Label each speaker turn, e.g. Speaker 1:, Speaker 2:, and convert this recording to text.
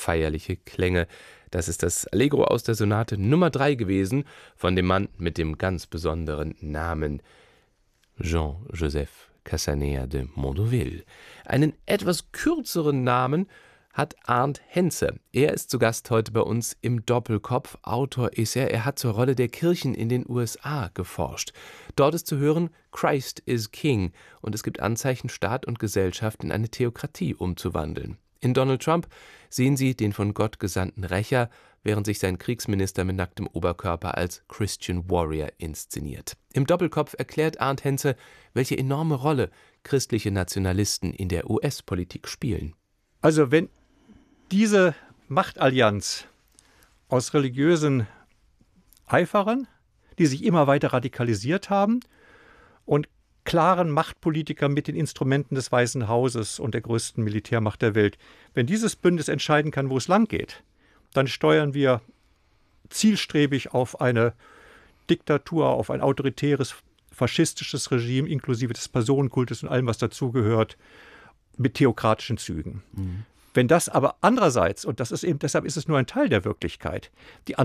Speaker 1: feierliche Klänge. Das ist das Allegro aus der Sonate Nummer 3 gewesen, von dem Mann mit dem ganz besonderen Namen Jean-Joseph Casanea de Mondoville. Einen etwas kürzeren Namen hat Arndt Henze. Er ist zu Gast heute bei uns im Doppelkopf. Autor ist er. Er hat zur Rolle der Kirchen in den USA geforscht. Dort ist zu hören Christ is King und es gibt Anzeichen, Staat und Gesellschaft in eine Theokratie umzuwandeln. In Donald Trump sehen Sie den von Gott gesandten Rächer, während sich sein Kriegsminister mit nacktem Oberkörper als Christian Warrior inszeniert. Im Doppelkopf erklärt Arndt Henze, welche enorme Rolle christliche Nationalisten in der US-Politik spielen.
Speaker 2: Also wenn diese Machtallianz aus religiösen Eiferern, die sich immer weiter radikalisiert haben, und klaren Machtpolitikern mit den Instrumenten des Weißen Hauses und der größten Militärmacht der Welt, wenn dieses Bündnis entscheiden kann, wo es lang geht, dann steuern wir zielstrebig auf eine Diktatur, auf ein autoritäres, faschistisches Regime, inklusive des Personenkultes und allem, was dazugehört, mit theokratischen Zügen. Wenn das aber andererseits, und das ist eben, deshalb ist es nur ein Teil der Wirklichkeit, die